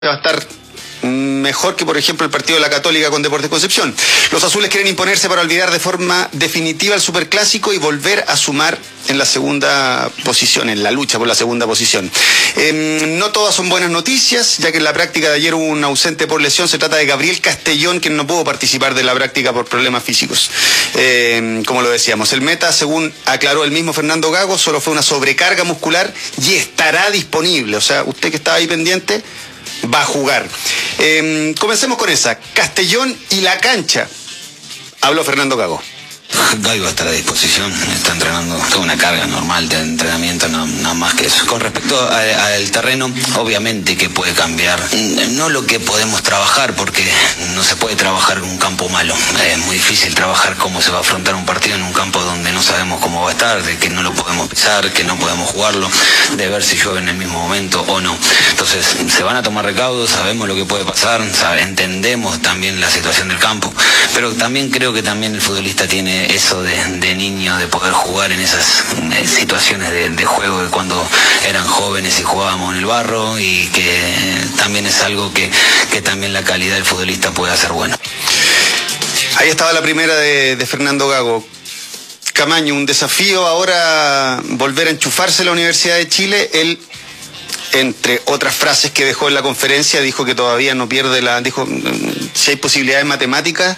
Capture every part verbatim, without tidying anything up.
va a estar mejor que, por ejemplo, el partido de la Católica con Deportes Concepción. Los azules quieren imponerse para olvidar de forma definitiva el Superclásico y volver a sumar en la segunda posición, en la lucha por la segunda posición. Eh, no todas son buenas noticias, ya que en la práctica de ayer hubo un ausente por lesión. Se trata de Gabriel Castellón, quien no pudo participar de la práctica por problemas físicos. Eh, como lo decíamos, el meta, según aclaró el mismo Fernando Gago, solo fue una sobrecarga muscular y estará disponible. O sea, usted que estaba ahí pendiente va a jugar. Eh, comencemos con esa. Castellón y la cancha. Habló Fernando Gago. Gaby va a estar a disposición, está entrenando toda una carga normal de entrenamiento, no, no más que eso. Con respecto al terreno, obviamente que puede cambiar, no lo que podemos trabajar, porque no se puede trabajar en un campo malo. Es muy difícil trabajar cómo se va a afrontar un partido en un campo donde no sabemos cómo va a estar, de que no lo podemos pisar, que no podemos jugarlo, de ver si llueve en el mismo momento o no. Entonces, se van a tomar recaudos, sabemos lo que puede pasar, sabe, entendemos también la situación del campo, pero también creo que también el futbolista tiene eso de, de niño, de poder jugar en esas eh, situaciones de, de juego de cuando eran jóvenes y jugábamos en el barro, y que eh, también es algo que, que también la calidad del futbolista puede hacer bueno. Ahí estaba la primera de, de Fernando Gago. Camaño, un desafío ahora volver a enchufarse a la Universidad de Chile. Él, entre otras frases que dejó en la conferencia, dijo que todavía no pierde la... Dijo, si hay posibilidades matemáticas,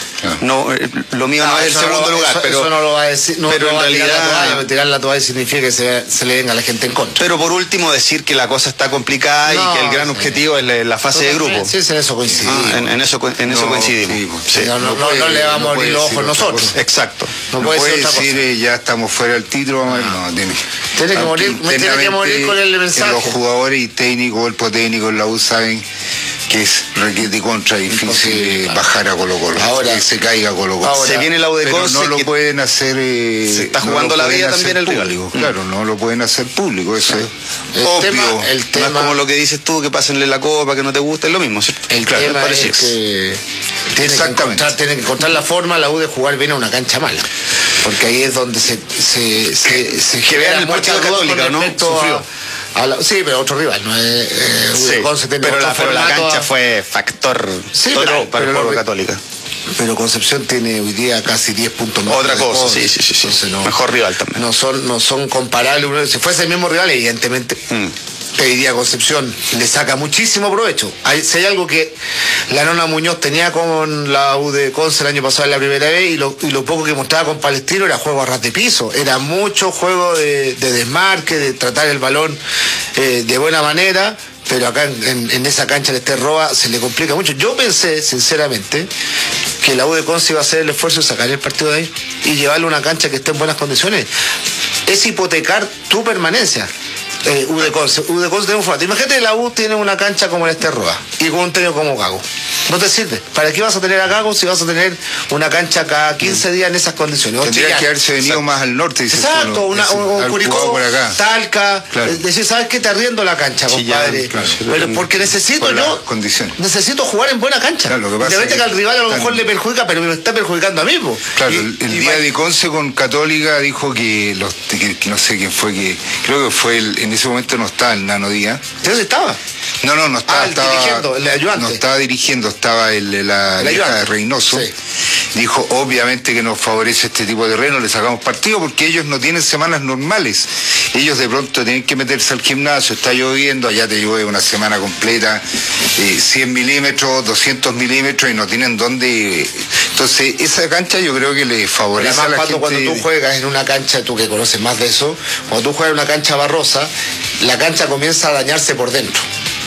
no, lo mío no, no es el segundo no, lugar, eso, pero, eso no lo va a decir, no, pero no en va realidad... A tirar la toalla, tirar la toalla significa que se, se le venga a la gente en contra. Pero por último decir que la cosa está complicada no, y que el gran sí. objetivo es la, la fase de grupo. Sí, en eso coincidimos. Ah, en, en eso, en eso no, coincidimos. Sí, sí. No, no, no, no le vamos a abrir los ojos nosotros. Exacto. No, no puede, puede decir eh, ya estamos fuera del título. No, no tiene, tiene, que morir, tiene que morir con el mensaje. Los jugadores y técnicos, cuerpo técnico en la U saben que es requete contra difícil claro. bajar a Colo Colo, ahora que se caiga Colo Colo. Se viene la U de Conce, no lo pueden hacer eh, se está jugando no la vida también el rival. Público. Claro, no lo pueden hacer público, eso claro. es el obvio. Tema, el tema, no es como lo que dices tú, que pásenle la copa, que no te gusta, es lo mismo. ¿Cierto? El claro, tema es que tiene que, encontrar, tiene que encontrar la forma la U de jugar bien a una cancha mala, porque ahí es donde se se, se, se que vean el partido Católica, ¿no? Sufrió. A la, sí, pero otro rival, no es eh, sí, Conce pero, la, pero la cancha a... fue factor sí, total pero, para pero el juego lo, Católica. Pero Concepción tiene hoy día casi diez puntos más. Otra cosa, sí, sí, sí, sí. No, mejor rival también. No son, no son comparables. Si fuese el mismo rival, evidentemente, mm. te diría Concepción le saca muchísimo provecho. Hay, si hay algo que la Nona Muñoz tenía con la U de Conce el año pasado en la primera vez, y lo, y lo poco que mostraba con Palestino era juego a ras de piso, era mucho juego de, de desmarque, de tratar el balón eh, de buena manera, pero acá en, en, en esa cancha de este Roa se le complica mucho. Yo pensé, sinceramente, que la U de Conce iba a hacer el esfuerzo de sacar el partido de ahí y llevarle a una cancha que esté en buenas condiciones. Es hipotecar tu permanencia. Eh, U de Conce, U de Conce tiene un formato. Imagínate, la U tiene una cancha como el Esterroa y con un técnico como Gago. No te sirve. ¿Para qué vas a tener a Gago si vas a tener una cancha cada quince días en esas condiciones? Tendría que haberse venido más al norte. Exacto, una, ese, un, un Curicó, Talca. Claro. Es decir, ¿sabes qué? Te arriendo la cancha, compadre. Sí, claro, pero porque necesito yo, necesito jugar en buena cancha. Claro, lo que pasa es que, que al rival a lo mejor le perjudica, pero me está perjudicando a mí. Po. Claro, y, el, el y día va... de Conce con Católica dijo que, los, que, que no sé quién fue, que creo que fue el, en ese momento no estaba el Nano Díaz. ¿Dónde estaba? No, no, no estaba. Ah, el estaba dirigiendo, el ayudante. No estaba dirigiendo, estaba el, la el hija de Reynoso. Sí. Dijo, obviamente que nos favorece este tipo de terreno, le sacamos partido porque ellos no tienen semanas normales. Ellos de pronto tienen que meterse al gimnasio, está lloviendo, allá te llueve una semana completa, eh, cien milímetros, doscientos milímetros y no tienen dónde. Entonces, esa cancha yo creo que le favorece además, a la cuando, gente. Cuando tú juegas en una cancha, tú que conoces más de eso, cuando tú juegas en una cancha barrosa, la cancha comienza a dañarse por dentro.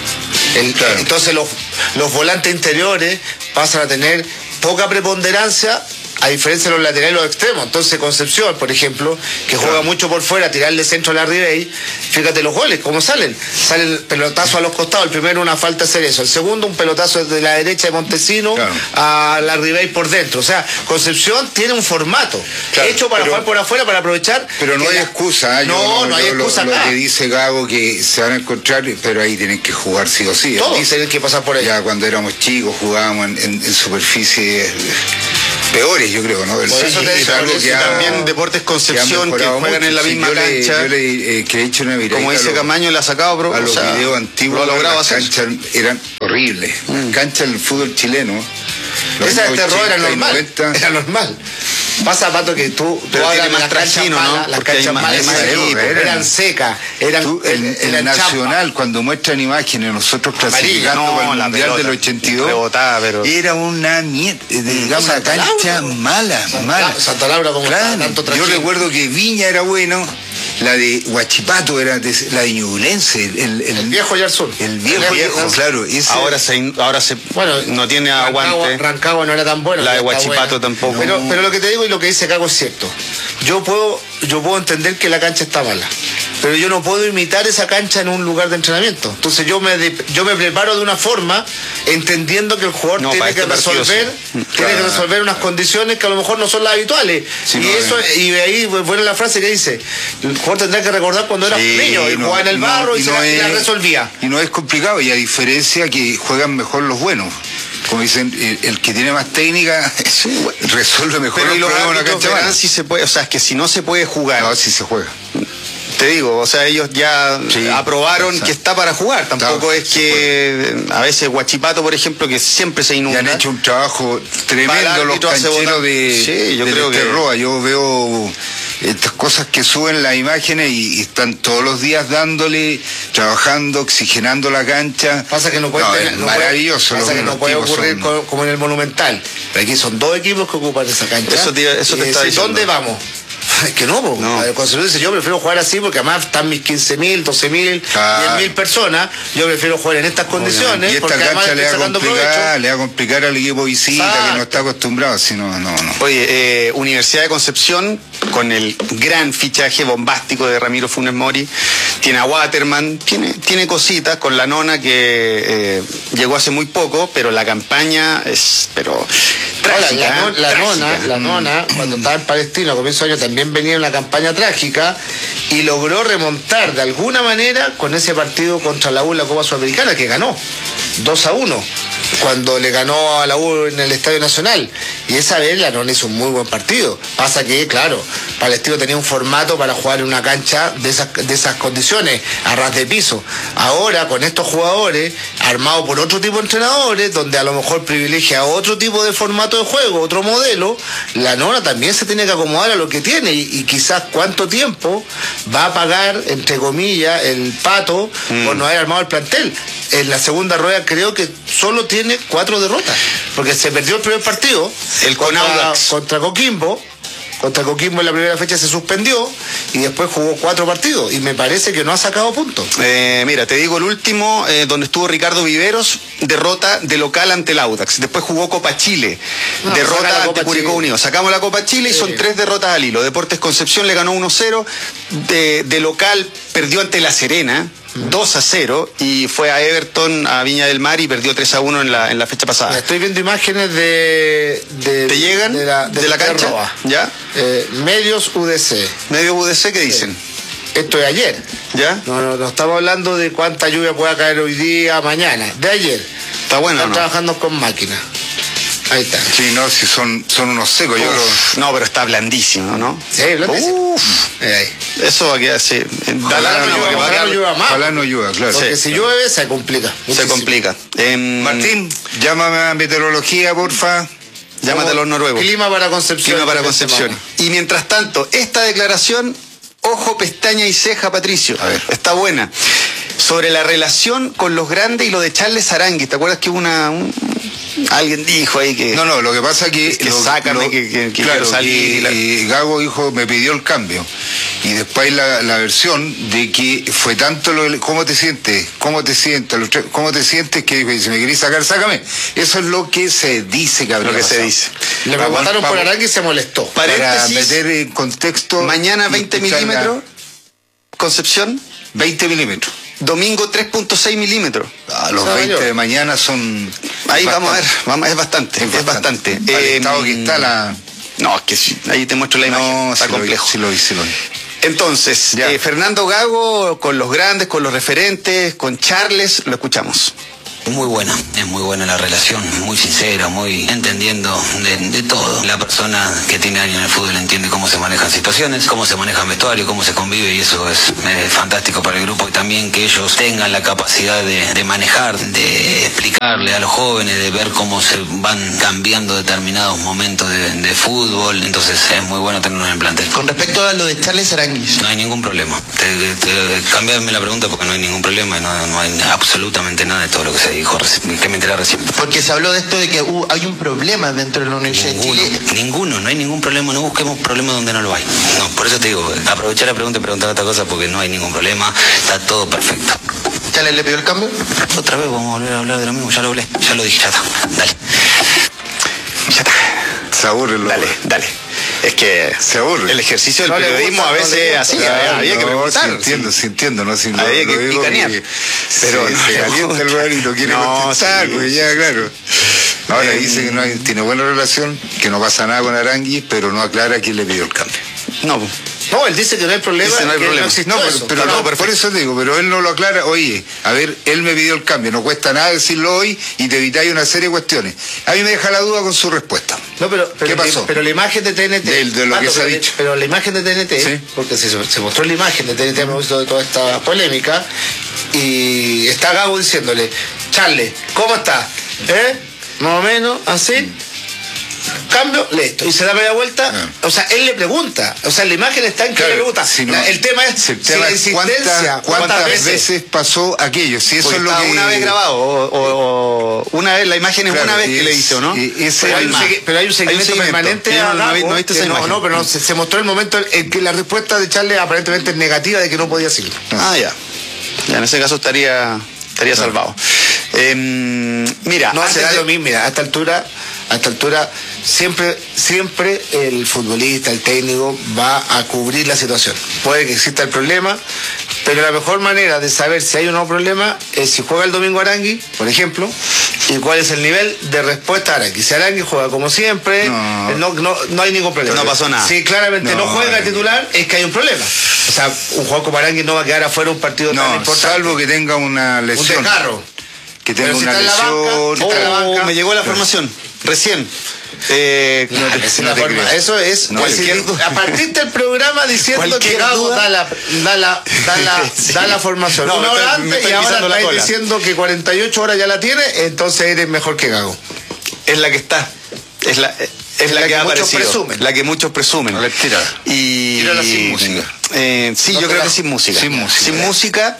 El, claro. Entonces los, los volantes interiores pasan a tener poca preponderancia, a diferencia de los laterales y los extremos. Entonces Concepción, por ejemplo, que juega claro. mucho por fuera, tirarle centro a la Ribey, fíjate los goles, cómo salen. Salen pelotazo a los costados, el primero una falta de Cerezo, el segundo un pelotazo de la derecha de Montesino claro. a la Ribey por dentro. O sea, Concepción tiene un formato claro, hecho para pero, jugar por afuera, para aprovechar. Pero no hay la... excusa, ¿eh? no, no, no hay yo, excusa lo, acá. Lo que dice Gago que se van a encontrar, pero ahí tienen que jugar sí o sí. Todos tienen que pasar por ahí. Ya cuando éramos chicos jugábamos en, en, en superficie peores, yo creo, ¿no? Por eso te digo, algo que también ha, Deportes Concepción, que, que juegan mucho. En la misma sí, yo cancha. Le, yo le, eh, que he hecho una mirada, como dice Camaño, le ha sacado pro, a los o sea, videos antiguos. Lo ha logrado las hacer. Canchas eran horribles. Mm. Canchas del fútbol chileno. Esa de terror era normal. noventa. Era normal. Pasa, Pato, que tú, tú hablas más tranquilo, ¿no? Las canchas malas eran, eran secas, eran, tú, el, el eran Nacional, champa. Cuando muestran imágenes, nosotros clasificando no, para el Mundial pelota, del ochenta y dos, rebotaba, pero... era una mierda, digamos, una cancha Laura, mala, Santa, mala. Santa Laura, como claro, tanto yo recuerdo que Viña era bueno, la de Huachipato era de, la de Ñublense, el, el, el viejo y al sur. El viejo, el viejo claro. Ese, ahora se, ahora se, bueno, no tiene Rancagua, aguante. Rancagua no era tan bueno. La de Huachipato tampoco. Pero, pero lo que te digo y lo que dice Cago es cierto. Yo puedo, yo puedo entender que la cancha está mala, pero yo no puedo imitar esa cancha en un lugar de entrenamiento. Entonces yo me de, yo me preparo de una forma entendiendo que el jugador no, tiene que resolver sí. tiene que resolver unas condiciones que a lo mejor no son las habituales. Sí, y no, eso no. Y ahí bueno la frase que dice, el jugador tendrá que recordar cuando era sí, niño y no, jugaba en el barro y, y, se la, es, y la resolvía. Y no es complicado, y a diferencia que juegan mejor los buenos. Como dicen, el, el que tiene más técnica sí, bueno. resuelve mejor pero el los problema de una cancha mala. Si se puede, o sea, es que si no se puede jugar. No, si se juega. Te digo, o sea, ellos ya sí, aprobaron exacto. que está para jugar. Tampoco claro, es que a veces Huachipato, por ejemplo, que siempre se inunda. Y han hecho un trabajo tremendo los cancheros de, sí, yo de creo que Roa. Yo veo estas cosas que suben las imágenes y, y están todos los días dándole, trabajando, oxigenando la cancha. Pasa que no puede, no, tener, es no maravilloso. Puede, pasa que no puede ocurrir son... como en el Monumental. Pero aquí son dos equipos que ocupan esa cancha. Eso te, eso te está diciendo. ¿Dónde vamos? Es que no, no. Cuando se lo dice, yo prefiero jugar así porque además están mis quince mil, doce mil, diez mil personas. Yo prefiero jugar en estas condiciones. Y esta porque cancha le va, a complicar, le va a complicar al equipo visita exacto. que no está acostumbrado. Si no, no, no. Oye, eh, Universidad de Concepción, con el gran fichaje bombástico de Ramiro Funes Mori, tiene a Waterman, tiene, tiene cositas con la nona que eh, llegó hace muy poco, pero la campaña es, pero trágica. Ahora, la, la, la nona, la nona, cuando estaba en Palestina a comienzo de año, también venía en una campaña trágica y logró remontar de alguna manera con ese partido contra la U en la Copa Sudamericana, que ganó dos a uno cuando le ganó a la U en el Estadio Nacional, y esa vez la nona hizo un muy buen partido. Pasa que, claro, Palestino tenía un formato para jugar en una cancha de esas, de esas condiciones, a ras de piso. Ahora, con estos jugadores, armados por otro tipo de entrenadores, donde a lo mejor privilegia otro tipo de formato de juego, otro modelo, la nona también se tiene que acomodar a lo que tiene, y, y quizás cuánto tiempo va a pagar, entre comillas, el pato mm. por no haber armado el plantel. En la segunda rueda creo que solo tiene cuatro derrotas, porque se perdió el primer partido el contra, contra Coquimbo. Contra Coquimbo en la primera fecha se suspendió y después jugó cuatro partidos y me parece que no ha sacado puntos. Eh, mira, te digo el último, eh, donde estuvo Ricardo Viveros, derrota de local ante el Audax. Después jugó Copa Chile, no, derrota ante Curicó Unido. Sacamos la Copa Chile y sí. son tres derrotas al hilo. Deportes Concepción le ganó uno cero, de, de local perdió ante La Serena dos a cero y fue a Everton, a Viña del Mar, y perdió tres a uno en la, en la fecha pasada. Estoy viendo imágenes de... de ¿Te llegan? De la, de de la cancha. Roa. ¿Ya? Eh, medios U D C. Medios U D C, ¿qué dicen? Sí. Esto es ayer. ¿Ya? No, no, no estamos hablando de cuánta lluvia pueda caer hoy día, mañana. De ayer. Está bueno, Están ¿no? trabajando con máquinas. Ahí está. Sí, no, si son, son unos secos. Uf, yo creo... No, pero está blandísimo, ¿no? Sí, blandísimo. Uf. Eh, eso va a quedar así. Ojalá no, no, no, no llueva más. Ojalá no llueva, claro. Porque sí, si claro. llueve se complica. Muchísimo. Se complica. Eh, Martín, llámame a meteorología, porfa. Llámate a los noruegos. Clima para Concepción. Clima para Concepción. Y mientras tanto, esta declaración, ojo, pestaña y ceja, Patricio. A ver. Está buena. Sobre la relación con los grandes y lo de Charles Aranguis. ¿Te acuerdas que hubo una... Un... Alguien dijo ahí que... No, no, lo que pasa es que... Es que lo, sácame, lo, que, que, que claro, quiero salir. Y, la... y Gago dijo, me pidió el cambio. Y después la, la versión de que fue tanto lo... ¿Cómo te sientes? ¿Cómo te sientes? ¿Cómo te sientes? Que dijo, si me querés sacar, sácame. Eso es lo que se dice, que habría Lo que pasado. se dice. Le preguntaron por Aranguis y se molestó. Paréntesis, para meter en contexto... Mañana veinte milímetros. La... Concepción. veinte milímetros. Domingo tres punto seis milímetros. Ah, los veinte yo? de mañana son... Ahí vamos a ver, vamos, es bastante, es, es bastante. bastante. Eh, estado que está la... No, es que sí, ahí te muestro la imagen, no, está sí complejo. Lo vi, sí lo vi, sí lo vi. Entonces, eh, Fernando Gago con los grandes, con los referentes, con Charles, lo escuchamos. Muy buena, es muy buena la relación, muy sincera, muy entendiendo de, de todo. La persona que tiene años en el fútbol entiende cómo se manejan situaciones, cómo se maneja el vestuario, cómo se convive, y eso es eh, fantástico para el grupo, y también que ellos tengan la capacidad de, de manejar, de explicarle a los jóvenes, de ver cómo se van cambiando determinados momentos de, de fútbol. Entonces es muy bueno tenerlos en el plantel. Con respecto a lo de Charles Aranguis, no hay ningún problema. Te, te, cambiame la pregunta porque no hay ningún problema y no, no hay absolutamente nada de todo lo que se dijo, que me enteré recién. Porque se habló de esto de que uh, hay un problema dentro de la Universidad de Chile. Ninguno, no hay ningún problema, no busquemos problemas donde no lo hay. No, por eso te digo, aprovechar la pregunta y preguntar otra cosa porque no hay ningún problema, está todo perfecto. ¿Charles le pidió el cambio? Otra vez vamos a volver a hablar de lo mismo, ya lo hablé, ya lo dije, ya está, dale. Ya está. Se aburre. Dale, dale. Es que se aburre. El ejercicio del no periodismo gusta, a veces no así, claro, había, había no, que preguntar. Sí, entiendo, sí, entiendo, no, si había lo, que lo digo picanear. que, pero se, no se calienta el lugar y lo quiere no, contestar, sí, pues sí, ya, sí. claro. Ahora Eh, dice que no hay, tiene buena relación, que no pasa nada con Arangui, pero no aclara quién le pidió el cambio. No, No, él dice que no hay problema. Dice no hay que problema. No, existió No, pero, eso. pero No, no, no, por eso te digo, pero él no lo aclara. Oye, a ver, él me pidió el cambio, no cuesta nada decirlo hoy y te evitáis una serie de cuestiones. A mí me deja la duda con su respuesta. No, pero, pero, ¿Qué pasó? pero la imagen de T N T. De- de lo que se ha pero, dicho. Pero la imagen de T N T, Sí. porque se, se mostró la imagen de T N T a propósito de toda esta polémica, y está Gago diciéndole, Charles, ¿cómo está? ¿Eh? Más o menos, así. Cambio, listo. Y se da media vuelta. Ah. O sea, él le pregunta. O sea, la imagen está en que Claro, le pregunta. si no- La- el tema es El si tema la es insistencia. cuántas, cuántas veces? veces pasó aquello. Si eso porque es lo está que una vez grabado, o, o- o una vez, la imagen es Claro, una vez que es- le hizo, ¿no? y- ese Pero hay, un más. segui- pero hay un seguimiento, permanente. Yo a no, no, vi- Gago, no viste que esa no, imagen. no, pero no, se, se mostró el momento en que la respuesta de Charles aparentemente es negativa de que no podía seguir. Ah, ya. Ya, en ese caso estaría estaría salvado. Eh, mira, No antes será de- lo mismo, mira, a esta altura, a esta altura, siempre, siempre el futbolista, el técnico, va a cubrir la situación. Puede que exista el problema, pero la mejor manera de saber si hay un nuevo problema es si juega el domingo Arangui, por ejemplo, y cuál es el nivel de respuesta a Arangui. Si Arangui juega como siempre, No. eh, no, no, no hay ningún problema. No pasó nada. Si claramente no, No, juega Arangui. titular, es que hay un problema. O sea, un jugador como Arangui no va a quedar afuera un partido tan No, importante. salvo que tenga una un lesión. desgarro. Que tenga Pero si una está en la banca, lesión. si está en la Oh, banca. me llegó la formación, recién. Eh, No te- Ese no no te te forma. creo. Eso es No cualquier te creo. duda. A partir del programa diciendo que Cualquier Gago duda. da la, da la, da la, Sí. da la formación. No, Una me hora estoy- me antes estoy y ahora pisando la estáis cola. diciendo que cuarenta y ocho horas ya la tiene, entonces eres mejor que Gago. es la que está. Es la, es la, la que, que ha muchos aparecido. presumen. La que muchos presumen. A ver, tírala. Y, Tírala sin música. Eh, sí, No yo te creo la- que sin música. sin música. Sin música.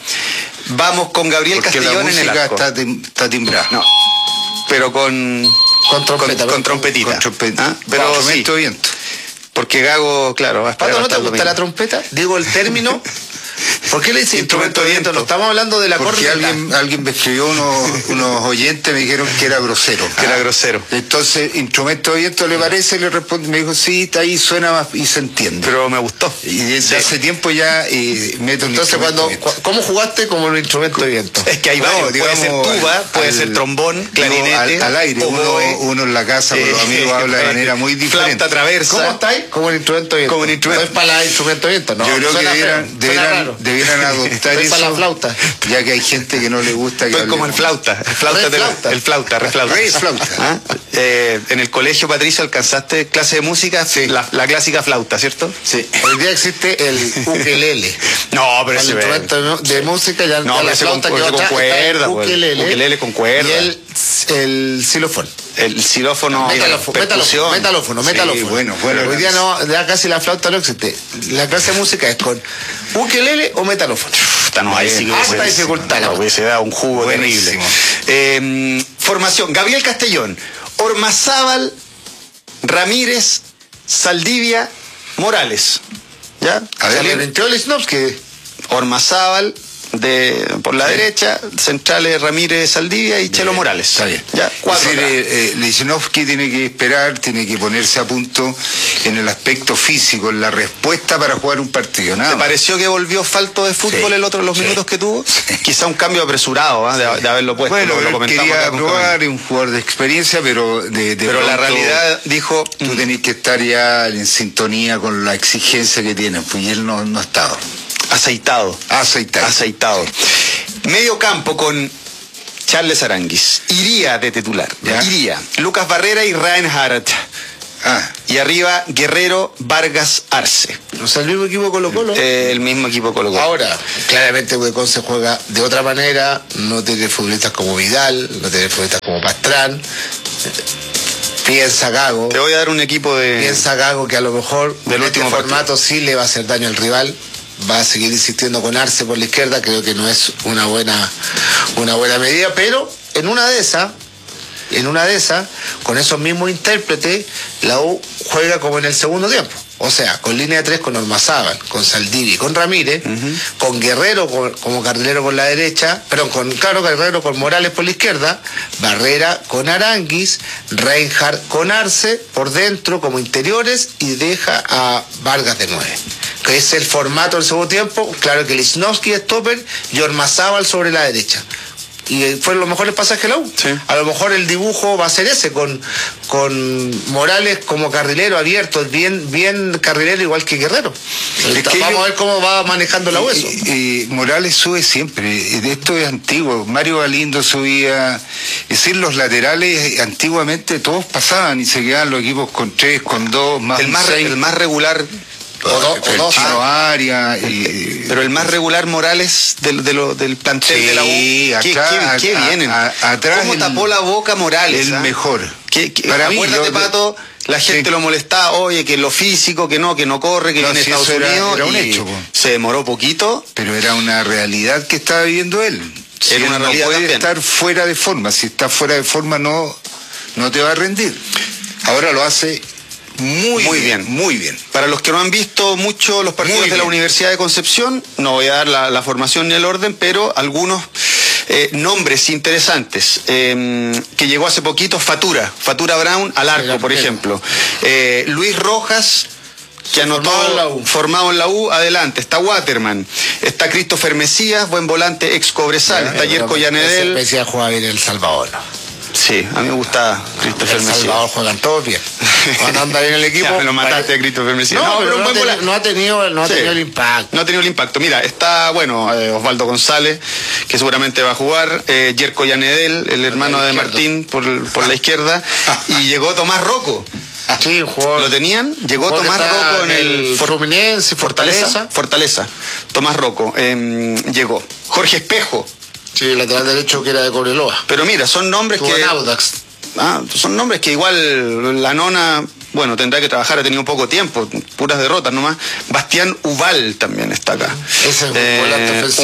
Vamos con Gabriel Porque la Castellón en el música arco. está, tim- está timbrada. No. Pero con. Con trompeta, Con, ¿no? con trompetita. Con trompeta. ¿Ah? Pero Con sí, instrumento de viento. porque Gago, claro, va a esperar Pato, ¿no hasta te el gusta la domingo. trompeta? Digo el término. ¿Por qué le dice instrumento de viento? No estamos hablando de la Porque corneta. alguien, alguien me escribió, unos, unos oyentes me dijeron que era grosero. Que era grosero. Entonces, instrumento de viento le parece, le responde, me dijo, sí, está ahí, suena más y se entiende. Pero me gustó. y desde hace tiempo ya eh, meto un Entonces, instrumento cuando, de viento. cu- ¿cómo jugaste como un instrumento de viento? Es que hay No, varios. Puede digamos, ser tuba, al- puede al- ser trombón, digo, clarinete. al, al aire, uno, oboe, uno en la casa con los eh, amigos habla de manera muy diferente. Flauta traversa. ¿Cómo estáis? Como un instrumento de viento. Como un instrumento. No es para el instrumento de viento, no. Yo creo que suena debieran, feo, suena debieran, raro. debieran adoptar No es eso, para la flauta. ya que hay gente que no le gusta que Soy como el hablemos. flauta. El flauta, Re te- flauta. el flauta, re flauta. Re flauta. ¿Ah? Eh, en el colegio, Patricio, ¿alcanzaste clase de música? Sí. La, la clásica flauta, ¿cierto? Sí. Hoy día existe el ukelele. No, pero El ese instrumento de, de música ya No, ya pero la ese con- flauta que ese va con atrás, cuerda, está el pues. ukelele, Ukelele con cuerda. y el, el xilofón. el xilófono, Metalófono, percusión. metalófono, metalófono. Sí, bueno, bueno, Hoy día no, ya casi la flauta no existe. La clase de música es con ukelele o metalófono. Puta, no, ahí sí que Alta hubiese- dificultad, la no, hubiese dado un jugo Buenísimo. terrible. Eh, formación, Gabriel Castellón, Ormazábal, Ramírez, Saldivia, Morales. ¿Ya? A ver, Salió en Teolis Novsky. Ormazábal de por la derecha, centrales Ramírez, Saldivia y Chelo Morales. Está bien. Ya, cuatro Es decir, atrás. eh, eh, Lichnowsky tiene que esperar, tiene que ponerse a punto en el aspecto físico, en la respuesta para jugar un partido. Nada ¿Te más. pareció que volvió falto de fútbol Sí, el otro los sí, minutos que tuvo? sí. Quizá un cambio apresurado, ¿ah? de, de haberlo puesto. Bueno, lo, lo pero él comentamos quería acá con probar, Camilo. es un jugador de experiencia, pero de, de Pero la pronto realidad dijo, tú mm, tenés que estar ya en sintonía con la exigencia que tienen, pues y él no, no ha estado. aceitado. Aceitado. Aceitado. Medio campo con Charles Aranguis. Iría de titular. ¿Ya? Iría. Lucas Barrera y Reinhardt. Ah. Y arriba, Guerrero, Vargas, Arce. O sea, el mismo equipo Colo-Colo. Eh, el mismo equipo Colo Colo. Ahora, claramente Huecón se juega de otra manera, no tiene futbolistas como Vidal, no tiene futbolistas como Pastrán. Piensa Gago. Te voy a dar un equipo de... Piensa Gago que a lo mejor del en este último formato sí le va a hacer daño al rival. Va a seguir insistiendo con Arce por la izquierda, creo que no es una buena, una buena medida, pero en una de esas, en una de esas, con esos mismos intérpretes, la U juega como en el segundo tiempo. O sea, con línea de tres con Ormazábal, con Saldivi, con Ramírez, uh-huh. con Guerrero con, como carrilero por la derecha, perdón, con claro Guerrero con Morales por la izquierda, Barrera con Aranguis, Reinhardt con Arce por dentro como interiores y deja a Vargas de nueve. Que es el formato del segundo tiempo, claro que Lichnowsky es stopper y Ormazábal sobre la derecha. Y fueron los mejores pasajes de la U. Sí. A lo mejor el dibujo va a ser ese, con, con Morales como carrilero abierto, bien, bien carrilero igual que Guerrero. Es que Vamos yo, a ver cómo va manejando la U eso. Y, y Morales sube siempre, esto es antiguo. Mario Galindo subía, es decir, los laterales antiguamente todos pasaban y se quedaban los equipos con tres, con dos, más el más, el más regular... O, do, o dos Chino Arias y... pero el más regular Morales del, de lo, del plantel sí, de la U. ¿Qué, atrás, qué, qué a, vienen? A, a, atrás ¿Cómo el, tapó la boca Morales? El ¿ah? mejor. ¿Qué, qué, Para acuérdate, mí, yo, Pato, la gente sí. lo molestaba, oye, que lo físico, que no, que no corre, que no, viene si a Estados era, Unidos. Era un y hecho, po. Se demoró poquito. Pero era una realidad que estaba viviendo él. Si era él una no realidad puede también. estar fuera de forma. Si está fuera de forma, no, no te va a rendir. Ahora lo hace... Muy, muy bien, bien, muy bien. Para los que no han visto mucho los partidos de la Universidad de Concepción, no voy a dar la, la formación ni el orden, pero algunos eh, nombres interesantes. Eh, que llegó hace poquito, Fatura, Fatura Brown al arco, por ejemplo. Eh, Luis Rojas, que anotó formado en, la U. formado en la U, adelante. Está Waterman, está Christopher Mesías, buen volante ex Cobresal, ya, está Yerko Llanedel. Mesías juega bien en El Salvador. Sí, a mí me gusta Christopher Mesías. El Salvador juegan todos bien. Cuando anda bien el equipo. Ya me lo mataste a Christopher Mesías. No, no, pero, pero no, ten, no ha tenido, no ha sí, tenido el impacto. No ha tenido el impacto. Mira, está, bueno, eh, Osvaldo González, que seguramente va a jugar, eh, Yerko Llanedel, el hermano de Martín, por, por la izquierda, y llegó Tomás Rocco. Sí, jugador. ¿Lo tenían? Llegó Tomás Rocco en el, el Fluminense, Fortaleza. Fortaleza. Fortaleza. Tomás Rocco eh, llegó. Jorge Espejo. Sí, lateral derecho que era de Cobreloa. Pero mira, son nombres Tuvo que... Audax. Ah, son nombres que igual la nona, bueno, tendrá que trabajar, ha tenido poco tiempo, puras derrotas nomás. Bastián Ubal también está acá. Ese es un eh, volante ofensivo.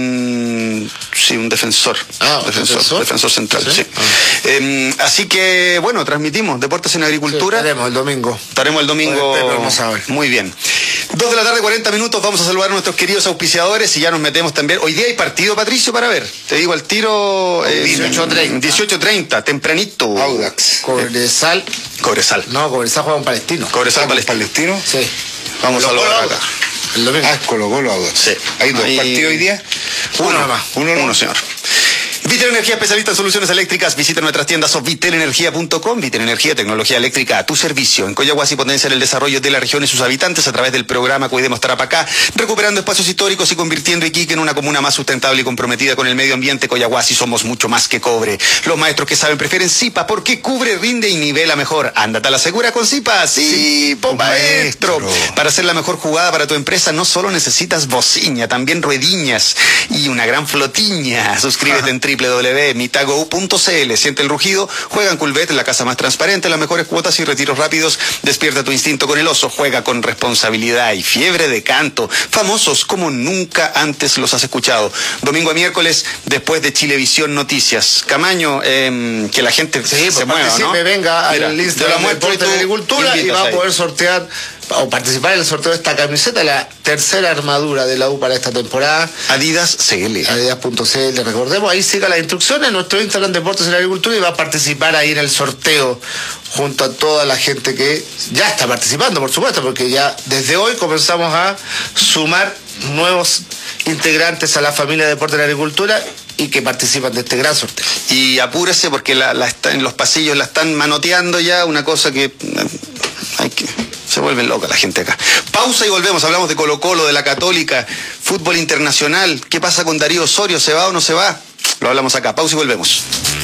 Un, sí, un defensor. Ah, defensor, defensor. Defensor central, sí. sí. Ah. Eh, así que, bueno, transmitimos Deportes en Agricultura. Sí, estaremos el domingo. Estaremos el domingo. Muy bien. Dos de la tarde, cuarenta minutos, vamos a saludar a nuestros queridos auspiciadores y ya nos metemos también. Hoy día hay partido, Patricio, para ver. Te digo al tiro... Eh, dieciocho treinta. dieciocho treinta, tempranito. Audax. Cobresal. Cobresal. No, Cobresal juega un palestino. Cobresal palestino. palestino. Sí. Vamos a saludar acá. El domingo. Ah, Colo Colo Audax. Sí. ¿Hay dos Ahí... partidos hoy día? Uno nomás. Uno, Uno, uno señor. Vitel Energía, especialista en soluciones eléctricas. Visita nuestras tiendas o vitel energía punto com. Vitel Energía, tecnología eléctrica a tu servicio. En Coyahuasi potencian el desarrollo de la región y sus habitantes a través del programa Cuidemos Tarapacá, recuperando espacios históricos y convirtiendo Iquique en una comuna más sustentable y comprometida con el medio ambiente. Coyahuasi, somos mucho más que cobre. Los maestros que saben prefieren Zipa porque cubre, rinde y nivela mejor. Ándate a la segura con Zipa. Sí, sí po maestro. maestro. Para hacer la mejor jugada para tu empresa no solo necesitas bociña, también ruediñas y una gran flotiña. Suscríbete en doble u doble u doble u punto mitago punto c l. Siente el rugido, juega en Culvet, la casa más transparente, las mejores cuotas y retiros rápidos. Despierta tu instinto con el oso, juega con responsabilidad y fiebre de canto. Famosos como nunca antes los has escuchado. Domingo a miércoles, después de Chilevisión Noticias. Camaño, eh, que la gente sí, se mueva, ¿no? venga Mira, al Instagram de Deportes de Agricultura y va a poder sortear o participar en el sorteo de esta camiseta, la tercera armadura de la U para esta temporada. Adidas C L. Adidas punto c l, recordemos, ahí siga las instrucciones en nuestro Instagram Deportes en la Agricultura y va a participar ahí en el sorteo junto a toda la gente que ya está participando, por supuesto, porque ya desde hoy comenzamos a sumar nuevos integrantes a la familia Deportes en la Agricultura y que participan de este gran sorteo. Y apúrese porque la, la está, en los pasillos la están manoteando ya, una cosa que hay que... Se vuelven loca la gente acá. Pausa y volvemos. Hablamos de Colo Colo, de la Católica, fútbol internacional. ¿Qué pasa con Darío Osorio? ¿Se va o no se va? Lo hablamos acá. Pausa y volvemos.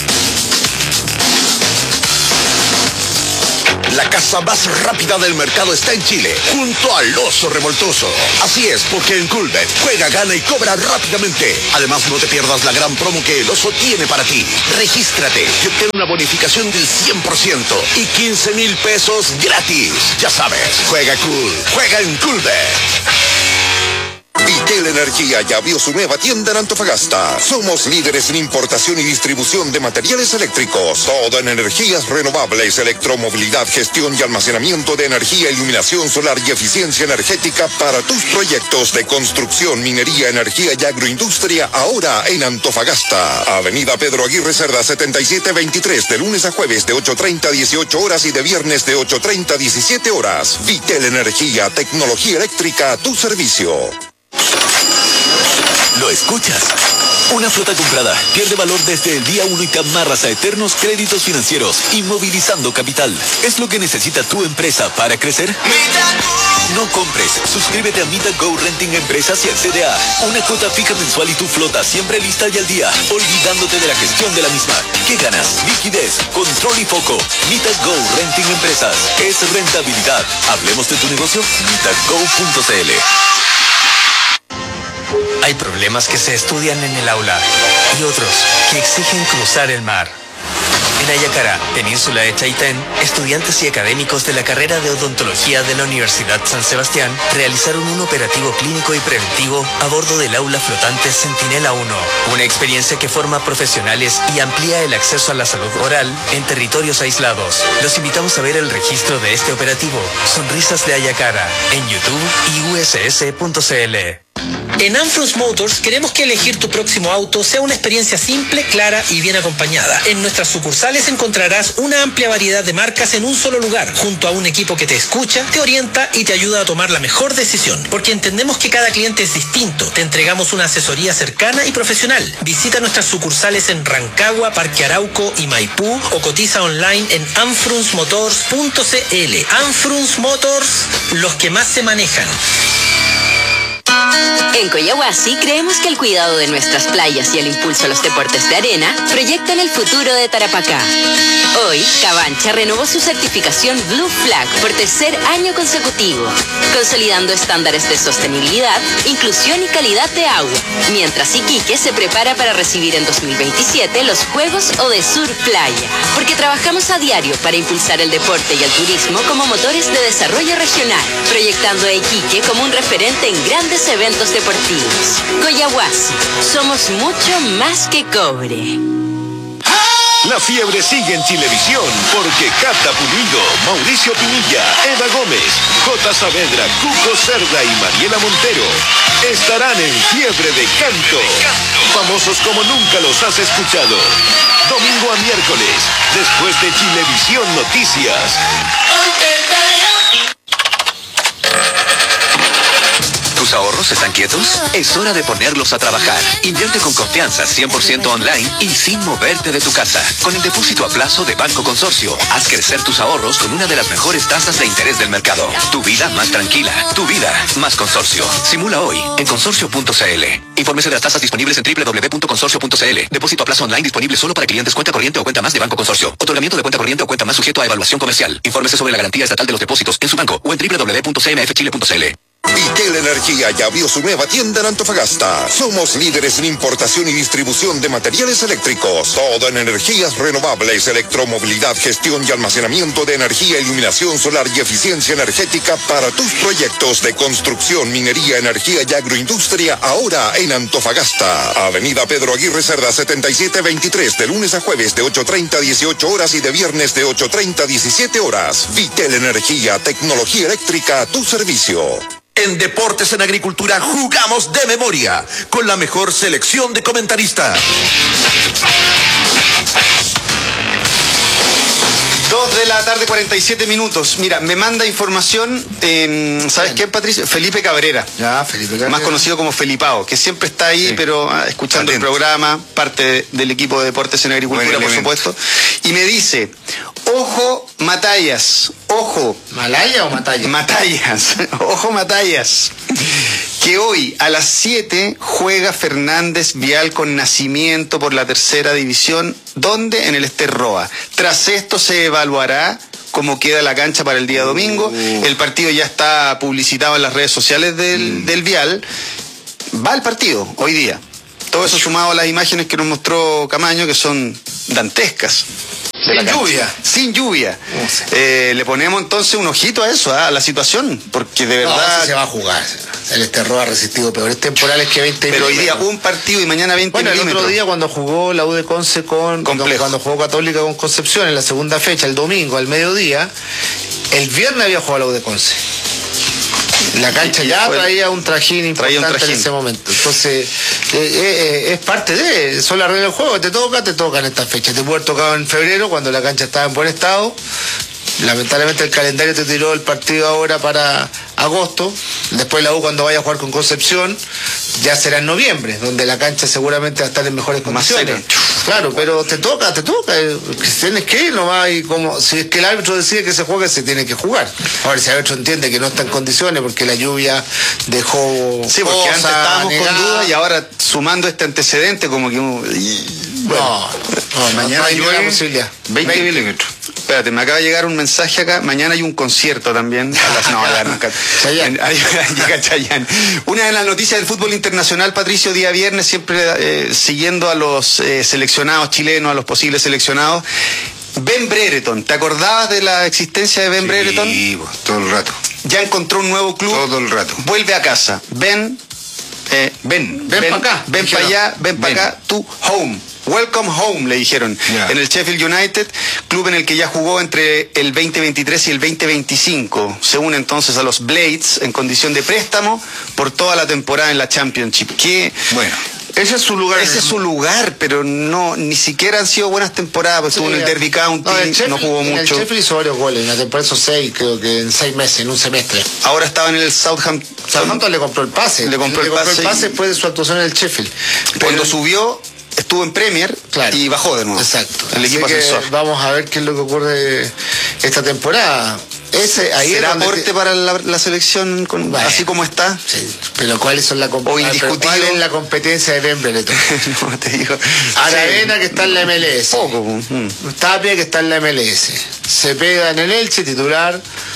La casa más rápida del mercado está en Chile, junto al Oso Revoltoso. Así es, porque en Coolbet juega, gana y cobra rápidamente. Además, no te pierdas la gran promo que el Oso tiene para ti. Regístrate y obtén una bonificación del cien por ciento y quince mil pesos gratis. Ya sabes, juega cool, juega en Coolbet. Vitel Energía ya abrió su nueva tienda en Antofagasta. Somos líderes en importación y distribución de materiales eléctricos. Todo en energías renovables, electromovilidad, gestión y almacenamiento de energía, iluminación solar y eficiencia energética para tus proyectos de construcción, minería, energía y agroindustria. Ahora en Antofagasta. Avenida Pedro Aguirre Cerda setenta y siete veintitrés, de lunes a jueves de ocho treinta a dieciocho horas y de viernes de ocho treinta a diecisiete horas. Vitel Energía, tecnología eléctrica a tu servicio. ¿Lo escuchas? Una flota comprada pierde valor desde el día uno y te amarras a eternos créditos financieros, inmovilizando capital. ¿Es lo que necesita tu empresa para crecer? No compres. Suscríbete a MitaGo Renting Empresas y accede a una cuota fija mensual y tu flota siempre lista y al día, olvidándote de la gestión de la misma. ¿Qué ganas? Liquidez, control y foco. MitaGo Renting Empresas. Es rentabilidad. Hablemos de tu negocio. mitago punto c l. Hay problemas que se estudian en el aula y otros que exigen cruzar el mar. En Ayacara, península de Chaitén, estudiantes y académicos de la carrera de odontología de la Universidad San Sebastián realizaron un operativo clínico y preventivo a bordo del aula flotante Centinela uno, una experiencia que forma profesionales y amplía el acceso a la salud oral en territorios aislados. Los invitamos a ver el registro de este operativo, Sonrisas de Ayacara, en YouTube y u s s punto c l. En Anfrus Motors queremos que elegir tu próximo auto sea una experiencia simple, clara y bien acompañada. En nuestras sucursales encontrarás una amplia variedad de marcas en un solo lugar, junto a un equipo que te escucha, te orienta y te ayuda a tomar la mejor decisión. Porque entendemos que cada cliente es distinto. Te entregamos una asesoría cercana y profesional. Visita nuestras sucursales en Rancagua, Parque Arauco y Maipú o cotiza online en anfrus motors punto c l. Anfrus Motors, los que más se manejan. En Coyahuasi creemos que el cuidado de nuestras playas y el impulso a los deportes de arena proyectan el futuro de Tarapacá. Hoy, Cabancha renovó su certificación Blue Flag por tercer año consecutivo, consolidando estándares de sostenibilidad, inclusión y calidad de agua, mientras Iquique se prepara para recibir en dos mil veintisiete los Juegos Odesur Playa, porque trabajamos a diario para impulsar el deporte y el turismo como motores de desarrollo regional, proyectando a Iquique como un referente en grandes eventos deportivos. Coyahuasi, somos mucho más que cobre. La fiebre sigue en Chilevisión porque Cata Pulido, Mauricio Pinilla, Eva Gómez, J. Saavedra, Cuco Cerda y Mariela Montero estarán en fiebre de canto. Famosos como nunca los has escuchado. Domingo a miércoles, después de Chilevisión Noticias. ¿Tus ahorros están quietos? Es hora de ponerlos a trabajar. Invierte con confianza, cien por ciento online y sin moverte de tu casa. Con el depósito a plazo de Banco Consorcio, haz crecer tus ahorros con una de las mejores tasas de interés del mercado. Tu vida más tranquila. Tu vida más Consorcio. Simula hoy en consorcio punto c l. Infórmese de las tasas disponibles en doble u doble u doble u punto consorcio punto c l. Depósito a plazo online disponible solo para clientes cuenta corriente o cuenta más de Banco Consorcio. Otorgamiento de cuenta corriente o cuenta más sujeto a evaluación comercial. Infórmese sobre la garantía estatal de los depósitos en su banco o en doble u doble u doble u punto c m f chile punto c l. Vitel Energía ya abrió su nueva tienda en Antofagasta. Somos líderes en importación y distribución de materiales eléctricos. Todo en energías renovables, electromovilidad, gestión y almacenamiento de energía, iluminación solar y eficiencia energética para tus proyectos de construcción, minería, energía y agroindustria. Ahora en Antofagasta. Avenida Pedro Aguirre Cerda setenta y siete veintitrés, de lunes a jueves de ocho treinta a dieciocho horas y de viernes de ocho treinta a diecisiete horas. Vitel Energía, tecnología eléctrica a tu servicio. En Deportes en Agricultura jugamos de memoria, con la mejor selección de comentaristas. Dos de la tarde, cuarenta y siete minutos. Mira, me manda información, eh, ¿sabes quién, Patricio? Felipe Cabrera. Ya, Felipe Cabrera. Más conocido como Felipao, que siempre está ahí, sí, pero ah, escuchando Atento. el programa, parte de, del equipo de Deportes en Agricultura, por supuesto. Y me dice, ojo, Matallas, ojo. ¿Malaya o Matallas? Matallas, ojo, Matallas. que hoy a las siete juega Fernández Vial con Nacimiento por la tercera división, donde en el Esterroa. Tras esto se evaluará cómo queda la cancha para el día domingo. Uh. El partido ya está publicitado en las redes sociales del, mm. del Vial. Va el partido hoy día. Todo eso sumado a las imágenes que nos mostró Camaño, que son dantescas. Sin lluvia. Sin lluvia. Eh, le ponemos entonces un ojito a eso, a la situación, porque de verdad... No, se va a jugar. El Esterroa ha resistido peores temporales que veinte Pero milímetros. hoy día un partido y mañana veinte bueno, milímetros. El otro día cuando jugó la U de Conce con... Complejo. Cuando jugó Católica con Concepción en la segunda fecha, el domingo, al mediodía, el viernes había jugado la U de Conce. La cancha ya traía un trajín importante un trajín. en ese momento. Entonces, eh, eh, es parte de... Son las reglas del juego. Te toca, te toca en esta fecha. Te puede haber tocado en febrero, cuando la cancha estaba en buen estado. Lamentablemente el calendario te tiró el partido ahora para agosto. Después la U, cuando vaya a jugar con Concepción, ya será en noviembre, donde la cancha seguramente va a estar en mejores condiciones. Claro, pero te toca, te toca. Tienes que ir nomás, y como si es que el árbitro decide que se juegue, se tiene que jugar. Ahora, si el árbitro entiende que no está en condiciones porque la lluvia dejó... Sí, porque antes estábamos negada. con dudas y ahora sumando este antecedente como que... Bueno, no, no, mañana hay una posibilidad. veinte milímetros. Espérate, me acaba de llegar un mensaje acá. Mañana hay un concierto también. A las, no, ya, nunca. Llega Chayanne. Una de las noticias del fútbol internacional, Patricio, día viernes, siempre eh, siguiendo a los eh, seleccionados chilenos, a los posibles seleccionados. Ben Brereton, ¿te acordabas de la existencia de Ben sí, Brereton? Sí, todo el rato. Ya encontró un nuevo club. Todo el rato. Vuelve a casa. Ben, eh, ven, ven, ven para acá. Ven para allá, ven para acá, tu home. Welcome home, le dijeron, yeah. en el Sheffield United, club en el que ya jugó entre el veinte veintitrés y el veinte veinticinco. Se une entonces a los Blades en condición de préstamo por toda la temporada en la Championship. Que, bueno, ese es su lugar. Ese es su lugar, pero no, ni siquiera han sido buenas temporadas, porque sí, estuvo en el Derby County, no, el Sheffield, no jugó mucho. En el Sheffield hizo varios goles, en la temporada hizo seis, creo que en seis meses, en un semestre. Ahora estaba en el Southampton. Southampton le compró el pase. Le compró, le el, compró pase el pase después de su actuación en el Sheffield. Cuando pero, subió... Estuvo en Premier, claro, y bajó de nuevo. Exacto. El equipo Así ascensor. Que vamos a ver qué es lo que ocurre esta temporada. Ese, ahí ¿Será aporte te... para la, la selección con, bueno, así como está? Sí, pero ¿cuáles son la competencia? ¿Cuál es la competencia de Ben Brereton? No, te digo. Aravena, sí, que está en la M L S. Poco. Mm. Tapia, que está en la M L S. Cepeda en el Elche, titular.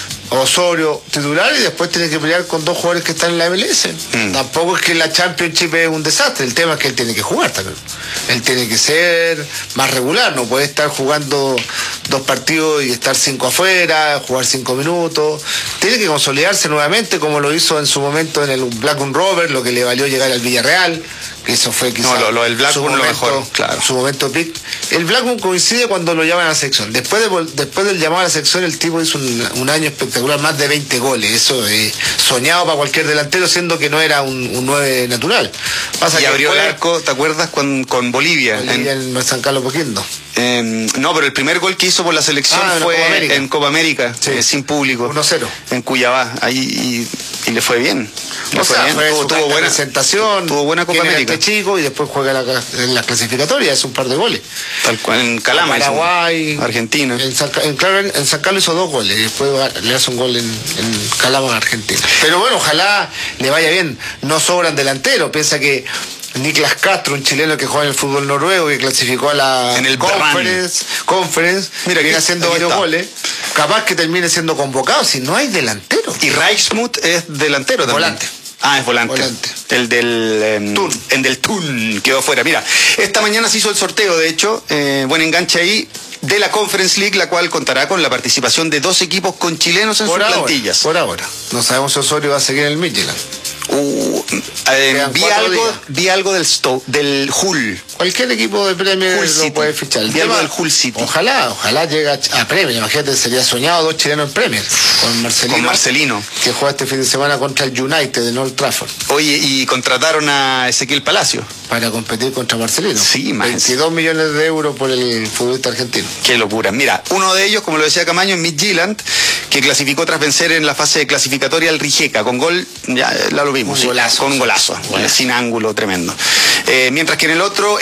Osorio titular, y después tiene que pelear con dos jugadores que están en la M L S. Mm. Tampoco es que la Championship es un desastre, el tema es que él tiene que jugar también. Él tiene que ser más regular, no puede estar jugando dos partidos y estar cinco afuera, jugar cinco minutos. Tiene que consolidarse nuevamente como lo hizo en su momento en el Blackburn Rovers, lo que le valió llegar al Villarreal. Que eso fue quizás no, lo, lo del Blackburn momento, lo mejor, claro. Su momento pick. El Blackburn coincide cuando lo llaman a la sección. Después de, después del llamado a la sección, el tipo hizo un, un año espectacular, más de veinte goles. Eso es soñado para cualquier delantero, siendo que no era un, un nueve natural. Pasa y que abrió fue, el arco, ¿te acuerdas? Con, con Bolivia. Bolivia en, en San Carlos Poquindo. Eh, no, pero el primer gol que hizo por la selección ah, fue Copa en Copa América, sí, eh, sin público. uno cero. En Cuyabá, ahí y, y le fue bien. Le o fue sea, bien. Fue tuvo, tuvo buena presentación, tuvo buena Copa América. Este chico y después juega la, en la clasificatoria, es un par de goles. Tal cual, en Calama, Paraguay, Argentina. En San, en, claro, en San Carlos hizo dos goles y después le hace un gol en, en Calama, Argentina. Pero bueno, ojalá le vaya bien. No sobran delanteros, piensa que Niklas Castro, un chileno que juega en el fútbol noruego, que clasificó a la en el Conference, Conference, mira, viene haciendo varios está. goles, capaz que termine siendo convocado si no hay delantero. Y Reichmuth es delantero también. Volante. Ah, es volante. volante. El del eh, Thun. El del Thun quedó fuera. Mira, esta mañana se hizo el sorteo, de hecho, eh, buen enganche ahí, de la Conference League, la cual contará con la participación de dos equipos con chilenos en por sus ahora, plantillas. Por ahora. No sabemos si Osorio va a seguir en el Midtjylland. Uh, eh, vi, algo, vi algo del Stoke, del Hull. Cualquier equipo de Premier Hull lo City. puede fichar. El vi tema, algo del Hull City. Ojalá, ojalá llegue a Premier. Imagínate, sería soñado dos chilenos en Premier. Con Marcelino. Con Marcelino. Que juega este fin de semana contra el United de Old Trafford. Oye, y contrataron a Ezequiel Palacio. Para competir contra Marcelino. Sí, más. veintidós millones de euros por el futbolista argentino. Qué locura. Mira, uno de ellos, como lo decía Camaño, es Midtjylland, que clasificó tras vencer en la fase de clasificatoria al Rijeka, con gol, ya la lo vimos. Un sí, golazo. Con un golazo, bueno. Sin ángulo, tremendo. Eh, mientras que en el otro,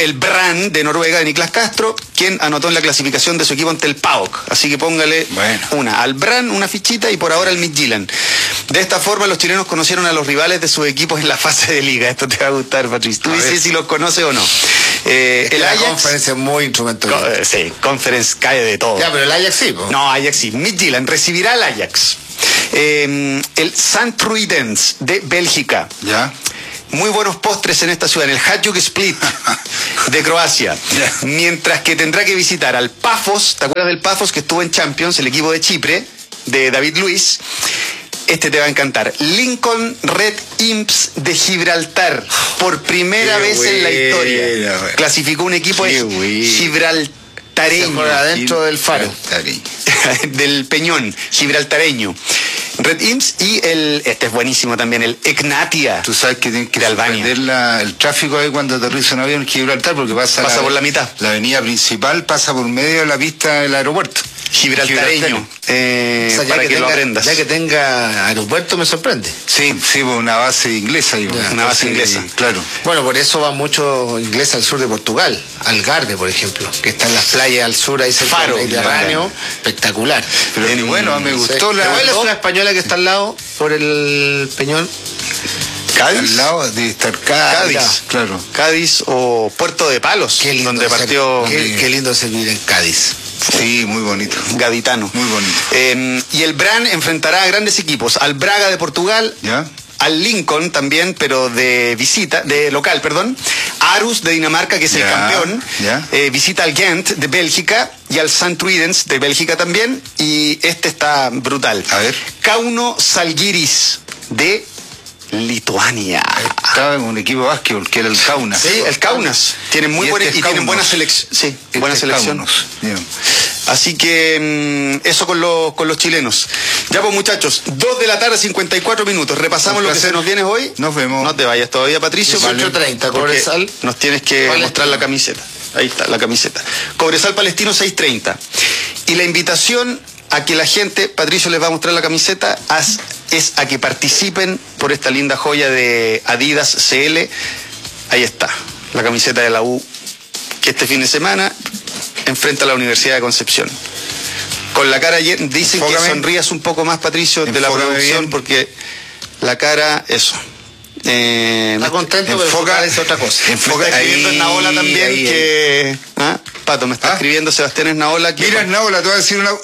el Brann de Noruega, de Niklas Castro, quien anotó en la clasificación de su equipo ante el P A O K. Así que póngale bueno. una al Brann, una fichita y por ahora el Midtjylland. De esta forma los chilenos conocieron a los rivales de sus equipos en la fase de liga. Esto te va a gustar, Patricio. Tú dices si los conoces o no. Eh, el la Ajax. Conference es muy instrumental. Co sí, Conference cae de todo. Ya, pero el Ajax sí. Po. No, Ajax sí. Midtjylland recibirá al Ajax. Eh, el Sint-Truidens de Bélgica. Ya. Muy buenos postres en esta ciudad, en el Hajduk Split de Croacia. Yeah. Mientras que tendrá que visitar al Pafos, ¿te acuerdas del Pafos que estuvo en Champions, el equipo de Chipre, de David Luiz? Este te va a encantar. Lincoln Red Imps de Gibraltar, por primera Qué vez buena, en la historia. Buena. Clasificó un equipo Qué de buena. Gibraltareño. Adentro del Faro. Del Peñón, gibraltareño. Red Imps y el, este es buenísimo también, el Egnatia. Tú sabes que tienen que suspender la, el tráfico ahí cuando aterriza un avión en Gibraltar, porque pasa, pasa la, por la mitad. La avenida principal pasa por medio de la pista del aeropuerto. Gibraltareño. Eh, o sea, para que, que tenga, lo aprendas. Ya que tenga aeropuerto me sorprende. Sí, sí, una base inglesa. Digo, ya, una base inglesa. Sí, claro. Bueno, por eso van muchos ingleses al sur de Portugal. Algarve, por ejemplo, que está en las playas al sur, ahí cerca del Mediterráneo. Espectacular. Pero en, bueno, me gustó sí. la... ¿Cuál es una española que está al lado por el Peñón? Cádiz. Al lado de estar Cádiz, Cádiz, claro. Cádiz o Puerto de Palos, qué lindo donde partió. Ser, qué, qué lindo servir en Cádiz. Sí, muy bonito. Gaditano. Muy bonito. Eh, y el Brann enfrentará a grandes equipos, al Braga de Portugal, ¿ya? Al Lincoln también, pero de visita, de local, perdón. Aarhus de Dinamarca, que es ya, el campeón. Ya. Eh, visita al Gent de Bélgica y al Sint-Truidens de Bélgica también. Y este está brutal. A ver. Kauno Žalgiris de Lituania. Estaba en un equipo de básquetbol que era el Kaunas. Sí, el Kaunas. Tienen muy buena y, y tienen buena selección. Sí, este buena selección. Así que mmm, eso con los con los chilenos. Ya pues muchachos, dos de la tarde, cincuenta y cuatro minutos. Repasamos lo que se nos viene hoy. Nos vemos. No te vayas todavía, Patricio. ocho treinta, Cobresal. Nos tienes que Palestino. Mostrar la camiseta. Ahí está, la camiseta. Cobresal Palestino seis treinta. Y la invitación a que la gente, Patricio les va a mostrar la camiseta, es a que participen por esta linda joya de Adidas C L. Ahí está, la camiseta de la U, que este fin de semana enfrenta a la Universidad de Concepción. Con la cara, dicen Enfócame. que sonrías un poco más, Patricio, Enfócame de la producción, bien. Porque la cara, eso. Eh, Está contento, pero enfoca, es otra cosa. Enfoca, me está escribiendo ahí, Esnaola también ahí, que... Ahí. ¿Ah? Pato, me está ¿Ah? escribiendo Sebastián Esnaola que... Mira, Esnaola, te voy a decir una...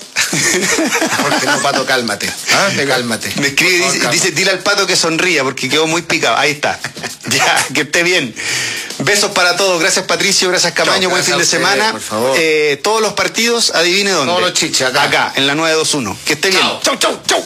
Porque no, Pato, cálmate. ¿Ah? Cálmate. Me escribe y dice, dice, dile al Pato que sonría porque quedó muy picado. Ahí está. Ya, que esté bien. Besos para todos. Gracias, Patricio. Gracias, Camaño. Chau, Buen fin de ustedes, semana. Por favor. Eh, todos los partidos, adivine dónde. Todos los chiches, acá. Acá, en la nueve dos uno. Que esté bien. Chau, chau, chau.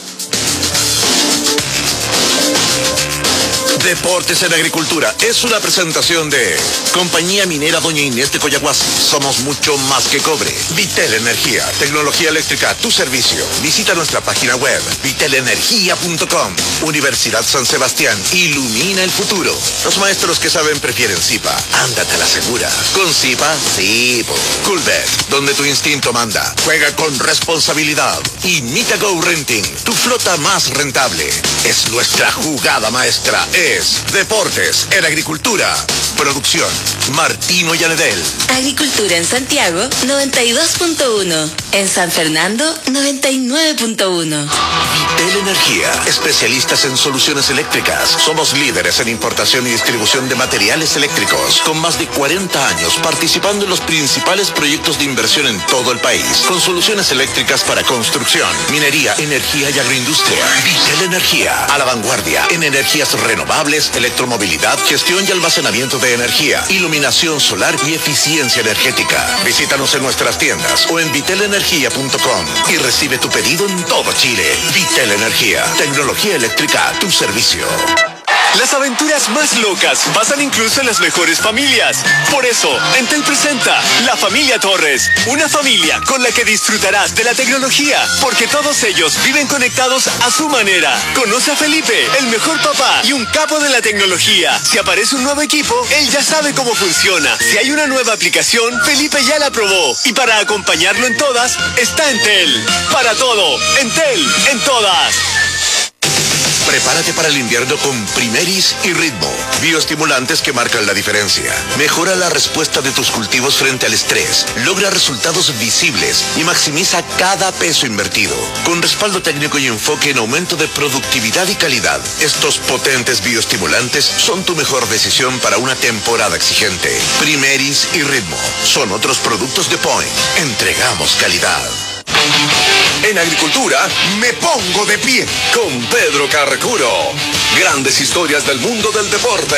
Deportes en Agricultura es una presentación de Compañía Minera Doña Inés de Coyahuasi. Somos mucho más que cobre. Vitel Energía, tecnología eléctrica a tu servicio. Visita nuestra página web vitel energía punto com. Universidad San Sebastián, ilumina el futuro. Los maestros que saben prefieren Zipa. Ándate a la segura. Con Zipa, sí. Coolbet, donde tu instinto manda. Juega con responsabilidad. Y Mitago Renting, tu flota más rentable. Es nuestra jugada maestra. Es Deportes en Agricultura. Producción Martino Yanedel. Agricultura en Santiago noventa y dos punto uno. En San Fernando noventa y nueve punto uno. Vitel Energía, especialistas en soluciones eléctricas. Somos líderes en importación y distribución de materiales eléctricos, con más de cuarenta años participando en los principales proyectos de inversión en todo el país, con soluciones eléctricas para construcción, minería, energía y agroindustria. Vitel Energía, a la vanguardia en energías renovables, electromovilidad, gestión y almacenamiento de energía, iluminación solar y eficiencia energética. Visítanos en nuestras tiendas o en vitel energía punto com y recibe tu pedido en todo Chile. Vitel Energía, tecnología eléctrica a tu servicio. Las aventuras más locas pasan incluso en las mejores familias. Por eso, Entel presenta La Familia Torres, una familia con la que disfrutarás de la tecnología, porque todos ellos viven conectados a su manera. Conoce a Felipe, el mejor papá y un capo de la tecnología. Si aparece un nuevo equipo, él ya sabe cómo funciona. Si hay una nueva aplicación, Felipe ya la probó. Y para acompañarlo en todas, está Entel. Para todo, Entel, en todas. Prepárate para el invierno con Primeris y Ritmo, bioestimulantes que marcan la diferencia. Mejora la respuesta de tus cultivos frente al estrés, logra resultados visibles y maximiza cada peso invertido. Con respaldo técnico y enfoque en aumento de productividad y calidad, estos potentes bioestimulantes son tu mejor decisión para una temporada exigente. Primeris y Ritmo son otros productos de Point. Entregamos calidad. En agricultura, me pongo de pie con Pedro Carcuro. Grandes historias del mundo del deporte.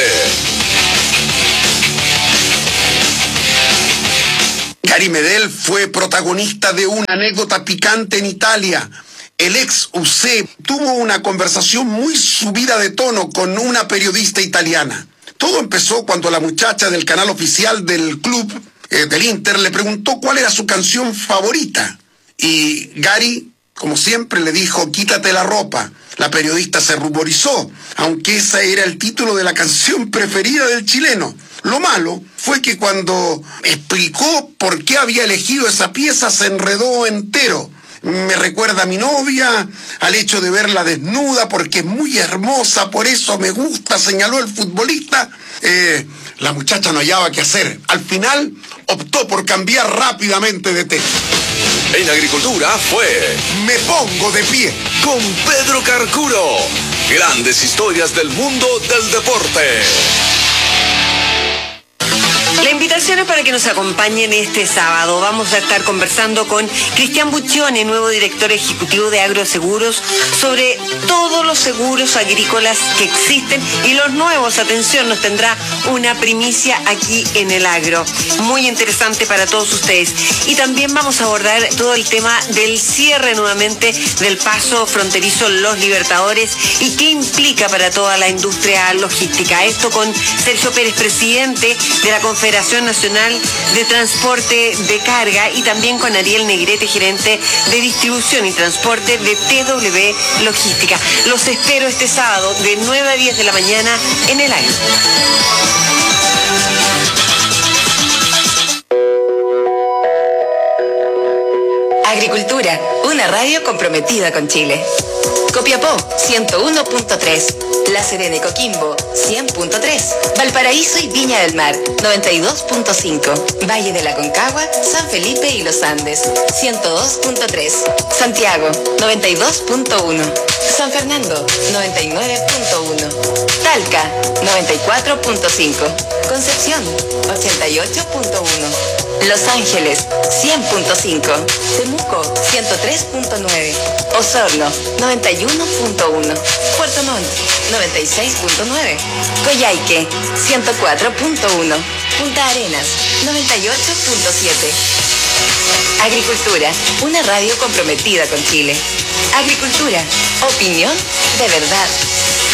Gary Medel fue protagonista de una anécdota picante en Italia. El ex U C tuvo una conversación muy subida de tono con una periodista italiana. Todo empezó cuando la muchacha del canal oficial del club, eh, del Inter, le preguntó cuál era su canción favorita. Y Gary, como siempre, le dijo, quítate la ropa. La periodista se ruborizó, aunque ese era el título de la canción preferida del chileno. Lo malo fue que cuando explicó por qué había elegido esa pieza, se enredó entero. Me recuerda a mi novia, al hecho de verla desnuda porque es muy hermosa, por eso me gusta, señaló el futbolista. Eh, la muchacha no hallaba qué hacer. Al final optó por cambiar rápidamente de tema. En agricultura fue Me pongo de pie con Pedro Carcuro. Grandes historias del mundo del deporte. La invitación es para que nos acompañen este sábado. Vamos a estar conversando con Cristian Buccione, nuevo director ejecutivo de Agroseguros, sobre todos los seguros agrícolas que existen y los nuevos. Atención, nos tendrá una primicia aquí en el agro. Muy interesante para todos ustedes. Y también vamos a abordar todo el tema del cierre nuevamente del paso fronterizo Los Libertadores y qué implica para toda la industria logística. Esto con Sergio Pérez, presidente de la Confederación Nacional de Transporte de Carga, y también con Ariel Negrete, gerente de distribución y transporte de T W Logística. Los espero este sábado de nueve a diez de la mañana en el agro. Agricultura, una radio comprometida con Chile. Copiapó, ciento uno punto tres. La Serena y Coquimbo, cien punto tres. Valparaíso y Viña del Mar, noventa y dos punto cinco. Valle de la Concagua, San Felipe y Los Andes, ciento dos punto tres. Santiago, noventa y dos punto uno. San Fernando, noventa y nueve punto uno. Talca, noventa y cuatro punto cinco. Concepción, ochenta y ocho punto uno. Los Ángeles, cien punto cinco. Temuco, ciento tres punto nueve. Osorno, noventa y uno punto uno. Puerto Montt, noventa y seis punto nueve. Coyhaique, ciento cuatro punto uno. Punta Arenas, noventa y ocho punto siete. Agricultura, una radio comprometida con Chile. Agricultura, opinión de verdad.